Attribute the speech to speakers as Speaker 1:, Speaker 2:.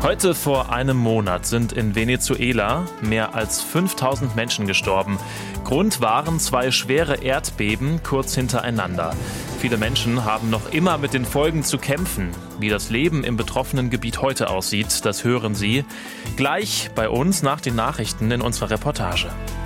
Speaker 1: Heute vor einem Monat sind in Venezuela mehr als 5000 Menschen gestorben. Grund waren 2 schwere Erdbeben kurz hintereinander. Viele Menschen haben noch immer mit den Folgen zu kämpfen. Wie das Leben im betroffenen Gebiet heute aussieht, das hören Sie gleich bei uns nach den Nachrichten in unserer Reportage.